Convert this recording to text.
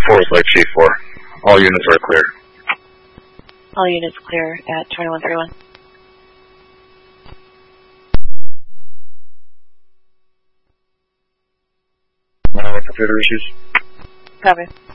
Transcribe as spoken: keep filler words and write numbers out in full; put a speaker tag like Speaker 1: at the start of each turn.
Speaker 1: four is Lake Chief four. All units are clear.
Speaker 2: All units clear at twenty-one thirty-one.
Speaker 1: Uh, computer issues?
Speaker 2: Copy.